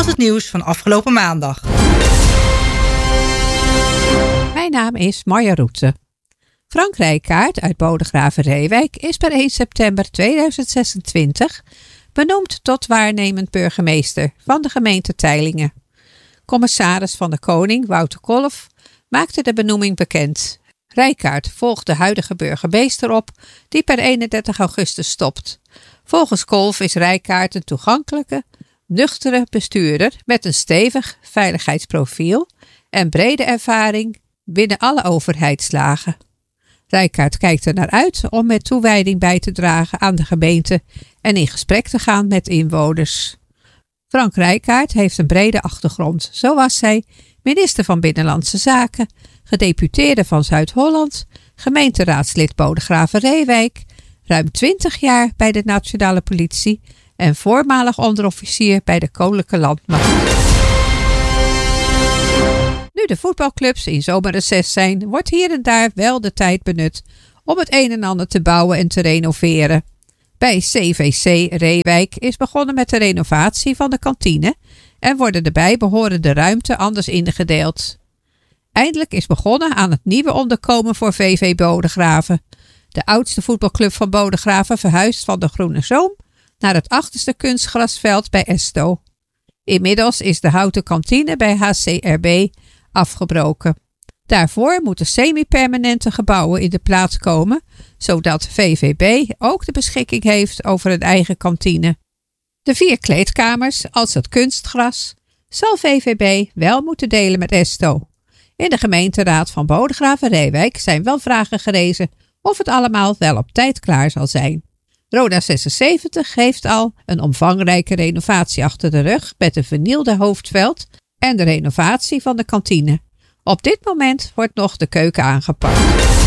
het nieuws van afgelopen maandag. Mijn naam is Marja Roetse. Frank Rijkaard uit Bodegraven-Reewijk is per 1 september 2026 benoemd tot waarnemend burgemeester van de gemeente Teylingen. Commissaris van de Koning, Wouter Kolff, maakte de benoeming bekend. Rijkaard volgt de huidige burgemeester op, die per 31 augustus stopt. Volgens Kolff is Rijkaard een toegankelijke, nuchtere bestuurder met een stevig veiligheidsprofiel en brede ervaring binnen alle overheidslagen. Rijkaard kijkt er naar uit om met toewijding bij te dragen aan de gemeente en in gesprek te gaan met inwoners. Frank Rijkaard heeft een brede achtergrond. Zo was hij minister van Binnenlandse Zaken, gedeputeerde van Zuid-Holland, gemeenteraadslid Bodegraven-Reewijk, ruim 20 jaar bij de Nationale Politie en voormalig onderofficier bij de Koninklijke Landmacht. Nu de voetbalclubs in zomerreces zijn, wordt hier en daar wel de tijd benut om het een en ander te bouwen en te renoveren. Bij CVC Reewijk is begonnen met de renovatie van de kantine en worden de bijbehorende ruimte anders ingedeeld. Eindelijk is begonnen aan het nieuwe onderkomen voor VV Bodegraven. De oudste voetbalclub van Bodegraven verhuist van de Groene Zoom naar het achterste kunstgrasveld bij Esto. Inmiddels is de houten kantine bij HCRB afgebroken. Daarvoor moeten semi-permanente gebouwen in de plaats komen, zodat VVB ook de beschikking heeft over een eigen kantine. De 4 kleedkamers als het kunstgras zal VVB wel moeten delen met Esto. In de gemeenteraad van Bodegraven-Reewijk zijn wel vragen gerezen of het allemaal wel op tijd klaar zal zijn. Roda 76 heeft al een omvangrijke renovatie achter de rug met een vernielde hoofdveld en de renovatie van de kantine. Op dit moment wordt nog de keuken aangepakt.